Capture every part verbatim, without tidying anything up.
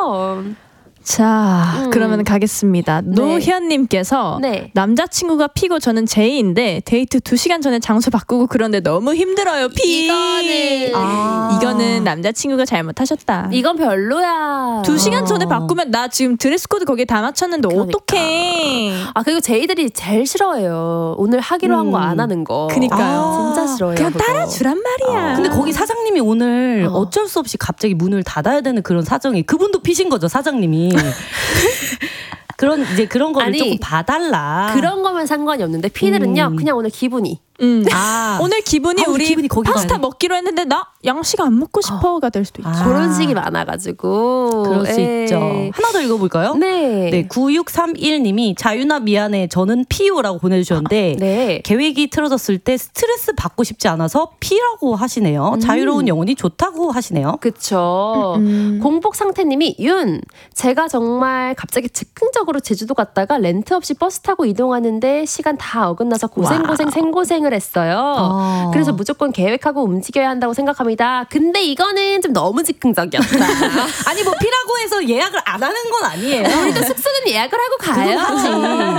자, 음. 그러면 가겠습니다. 네. 노현님께서 네. 남자친구가 피고 저는 제이인데 데이트 두 시간 전에 장소 바꾸고 그런데 너무 힘들어요. 피. 이거는 아. 이거는 남자친구가 잘못하셨다. 이건 별로야. 두 시간 전에 바꾸면 나 지금 드레스 코드 거기에 다 맞췄는데 그러니까. 어떡해. 아 그리고 제이들이 제일 싫어해요. 오늘 하기로 한 거 안 하는 거. 그니까요. 아, 진짜 싫어해요. 그냥 그거. 따라주란 말이야. 근데 거기 사장님이 오늘 어. 어쩔 수 없이 갑자기 문을 닫아야 되는 그런 사정이 그분도 피신 거죠, 사장님이. 그런 이제 그런 거를 아니, 조금 봐달라. 그런 거면 상관이 없는데 피들은요 음. 그냥 오늘 기분이 음. 아 오늘 기분이 아, 우리 기분이 거기 파스타 가네. 먹기로 했는데 나 양식 안 먹고 싶어가 될 수도 있죠. 아. 그런 식이 많아가지고 그럴 수 에이. 있죠. 하나 더 읽어볼까요? 네. 네, 구육삼일 님이 자유나 미안해 저는 피요라고 보내주셨는데 네. 계획이 틀어졌을 때 스트레스 받고 싶지 않아서 피라고 하시네요. 음. 자유로운 영혼이 좋다고 하시네요. 그쵸. 음. 공복 상태님이 윤 제가 정말 갑자기 즉흥적으로 제주도 갔다가 렌트 없이 버스 타고 이동하는데 시간 다 어긋나서 고생고생 생고생을 했어요. 어. 그래서 무조건 계획하고 움직여야 한다고 생각합니다. 근데 이거는 좀 너무 즉흥적이었다. 아니 뭐 피라고 해서 예약을 안 하는 건 아니에요. 우리도 숙소는 예약을 하고 가야지.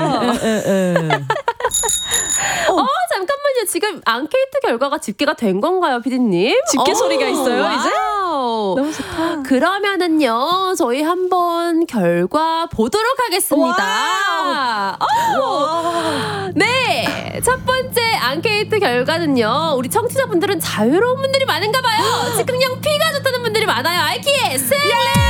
어 잠깐만요. 지금 앙케이트 결과가 집계가 된 건가요, 피디님? 집계 소리가 있어요, 와우. 이제? 너무 좋다. 그러면은요, 저희 한번 결과 보도록 하겠습니다. 오! 네, 첫 번째 앙케이트 결과는요. 우리 청취자분들은 자유로운 분들이 많은가 봐요. 즉흥형 피가 좋다는 분들이 많아요. 아이키의 승리!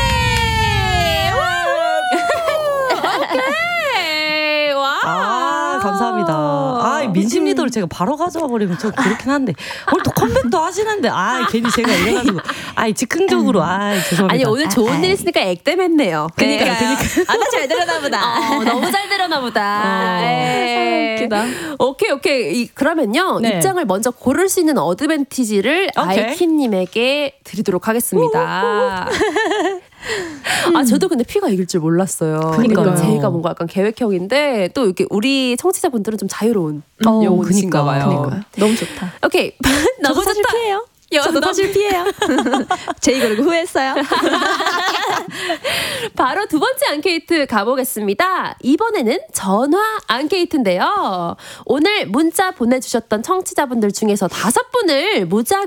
오케이. 와. 아, 감사합니다. 아, 민심 리더를 제가 바로 가져와 버리면 좀 그렇긴 한데. 오늘 또 컴백도 하시는데, 아, 괜히 제가 이래가지고. 아, 즉흥적으로, 아, 죄송합니다. 아니, 오늘 좋은 일 있으니까 액땜했네요. 그니까요, 그니까요. 아, 나 잘 들었나 보다. 어, 너무 잘 들었나 보다. 어. 에이. 아, 웃기다. 오케이, 오케이. 이, 그러면요. 네. 입장을 먼저 고를 수 있는 어드밴티지를 오케이. 아이키님에게 드리도록 하겠습니다. 아, 저도 근데 피가 이길 줄 몰랐어요. 그러니까요. 제이가 뭔가 약간 계획형인데 또 이렇게 우리 청취자분들은 좀 자유로운 어, 영혼이신가 봐요. 그러니까요. 너무 좋다. 오케이. 너무 저도 사실 좋다. 피해요. 여, 저도 너무- 사실 피해요. 제이 그리고 후회했어요. 바로 두 번째 앙케이트 가보겠습니다. 이번에는 전화 앙케이트인데요. 오늘 문자 보내주셨던 청취자분들 중에서 다섯 분을 무작위